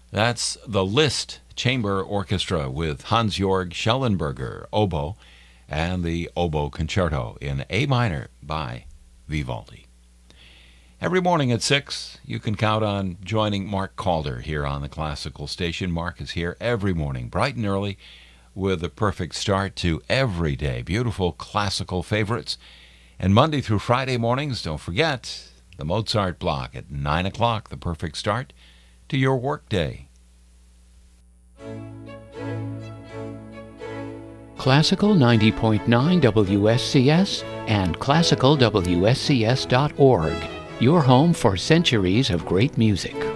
That's the Liszt Chamber Orchestra with Hans-Georg Schellenberger, oboe, and the Oboe Concerto in A minor by Vivaldi. Every morning at 6, you can count on joining Mark Calder here on the Classical Station. Mark is here every morning, bright and early, with a perfect start to every day. Beautiful classical favorites. And Monday through Friday mornings, don't forget, the Mozart block at 9 o'clock, the perfect start to your workday. Classical 90.9 WSCS and classicalwscs.org, your home for centuries of great music.